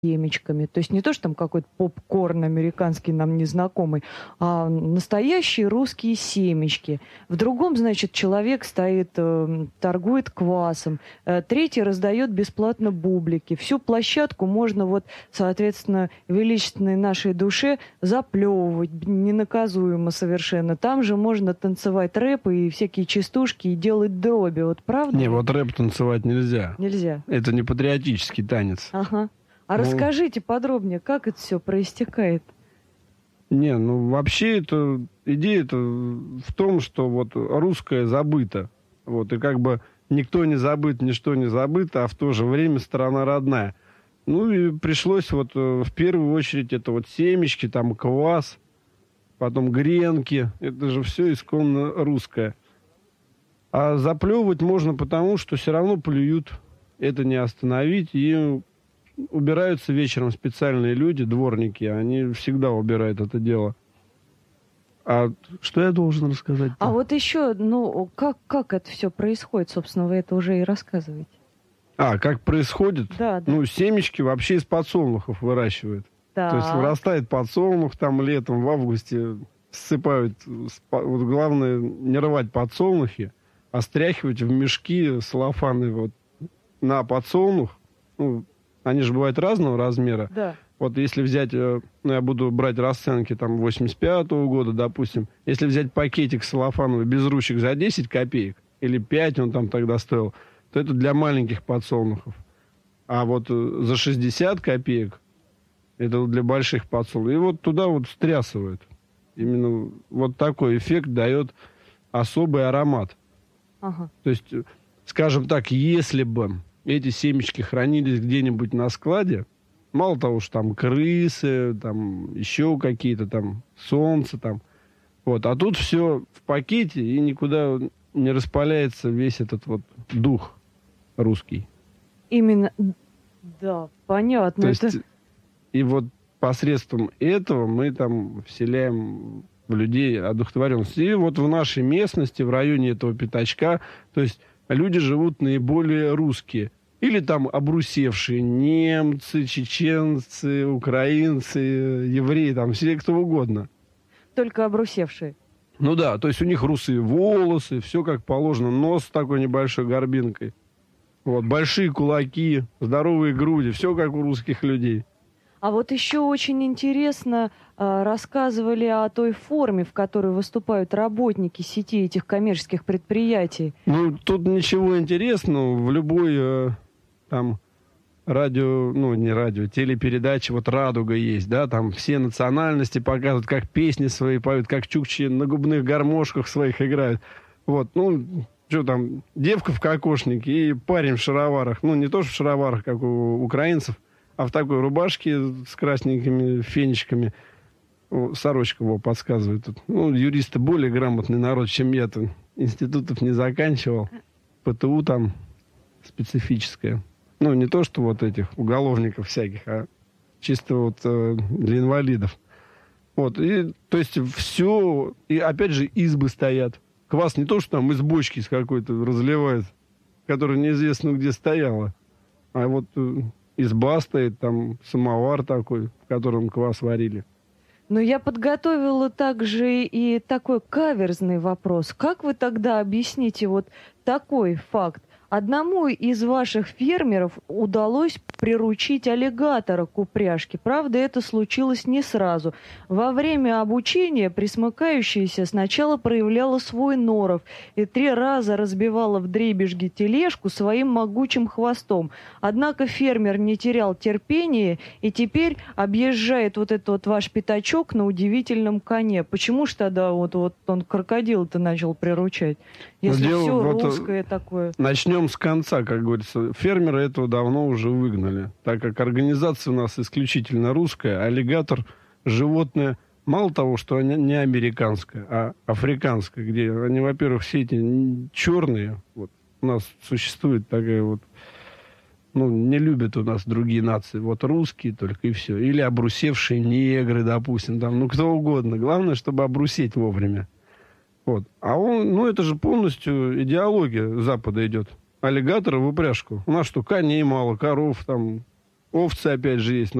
семечками. То есть не то, что там какой-то попкорн американский нам незнакомый, а настоящие русские семечки. В другом, значит, человек стоит, торгует квасом. Третий раздает бесплатно бублики. Всю площадку можно вот, соответственно, величественной нашей душе заплевывать ненаказуемо совершенно. Там же можно танцевать рэп и всякие частушки и делать дроби. Вот правда? Не, вот рэп танцевать нельзя. Нельзя. Это не патриотический танец. Ага. А расскажите подробнее, как это все проистекает? Не, ну вообще идея-то в том, что вот русское забыто. Вот, и как бы никто не забыт, ничто не забыто, а в то же время страна родная. Ну и пришлось вот в первую очередь это вот семечки, там квас, потом гренки. Это же все исконно русское. А заплевывать можно потому, что все равно плюют. Это не остановить. И убираются вечером специальные люди, дворники. Они всегда убирают это дело. А что я должен рассказать-то? А вот еще, ну, как это все происходит? Собственно, вы это уже и рассказываете. А, как происходит? Да. Ну, семечки вообще из подсолнухов выращивают. Да. То есть вырастает подсолнух там летом, в августе ссыпают. Вот главное не рвать подсолнухи, а стряхивать в мешки салофаны вот на подсолнух. Ну, они же бывают разного размера. Да. Вот если взять, ну, я буду брать расценки там 85-го года, допустим. Если взять пакетик салофановый без ручек за 10 копеек, или 5 он там тогда стоил, то это для маленьких подсолнухов. А вот за 60 копеек это для больших подсолнухов. И вот туда вот стрясывают. Именно вот такой эффект дает особый аромат. Ага. То есть, скажем так, если бы эти семечки хранились где-нибудь на складе, мало того, что там крысы, там еще какие-то там солнце там, вот, а тут все в пакете и никуда не распаляется весь этот вот дух русский. Именно, да, понятно. То есть, и вот посредством этого мы там вселяем в людей одухотворенность. И вот в нашей местности, в районе этого пятачка, то есть люди живут наиболее русские. Или там обрусевшие немцы, чеченцы, украинцы, евреи, там все кто угодно. Только обрусевшие. Ну да, то есть у них русые волосы, все как положено, нос с такой небольшой горбинкой. Вот, большие кулаки, здоровые груди, все как у русских людей. А вот еще очень интересно рассказывали о той форме, в которой выступают работники сети этих коммерческих предприятий. Ну, тут ничего интересного. В любой там радио, ну, не радио, телепередачи, вот «Радуга» есть, да, там все национальности показывают, как песни свои поют, как чукчи на губных гармошках своих играют. Вот, ну, что там, девка в кокошнике и парень в шароварах. Ну, не то, что в шароварах, как у украинцев, а в такой рубашке с красненькими фенечками. Сорочка его подсказывает. Ну, юристы более грамотный народ, чем я-то. Институтов не заканчивал. ПТУ там специфическое. Ну, не то, что вот этих уголовников всяких, а чисто вот для инвалидов. Вот, и, то есть, все, и опять же, избы стоят. Квас не то, что там из бочки с какой-то разливают, которая неизвестно где стояла, а вот изба стоит, там самовар такой, в котором квас варили. Но я подготовила также и такой каверзный вопрос. Как вы тогда объясните вот такой факт? Одному из ваших фермеров удалось приручить аллигатора к упряжке. Правда, это случилось не сразу. Во время обучения присмыкающаяся сначала проявляла свой норов и 3 раза разбивала вдребезги тележку своим могучим хвостом. Однако фермер не терял терпения и теперь объезжает вот этот вот ваш пятачок на удивительном коне. Почему ж тогда вот он крокодила-то начал приручать? Если все вот русское такое. Начнем с конца, как говорится. Фермеры этого давно уже выгнали. Так как организация у нас исключительно русская, аллигатор – животное, мало того, что они не американское, а африканское, где они, во-первых, все эти черные. Вот. У нас существует такая вот... Ну, не любят у нас другие нации. Вот русские только и все. Или обрусевшие негры, допустим. Там, ну, кто угодно. Главное, чтобы обрусеть вовремя. Вот. А он, ну, это же полностью идеология Запада идет. Аллигатора в упряжку. У нас что, коней мало, коров там, овцы опять же есть.